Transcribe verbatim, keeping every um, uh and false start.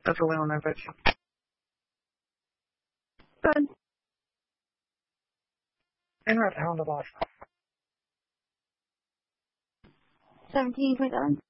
That's really on their bitch. Good. And we're at the Hound of Lost. seventeen twenty-seven.